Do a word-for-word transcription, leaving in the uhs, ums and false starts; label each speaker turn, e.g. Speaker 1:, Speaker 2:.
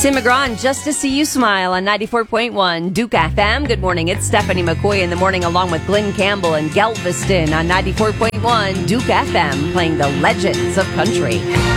Speaker 1: Tim McGraw and Just to See You Smile on ninety-four point one Duke F M. Good morning. It's Stephanie McCoy in the morning along with Glenn Campbell and Galveston on ninety-four point one Duke F M, playing the legends of country.